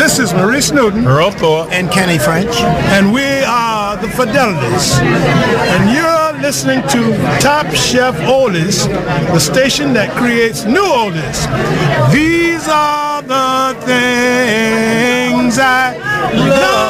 This is Maurice Newton, Earl Thor, and Kenny French, and we are the Fidelities. And you're listening to Top Chef Oldies, the station that creates new oldies. The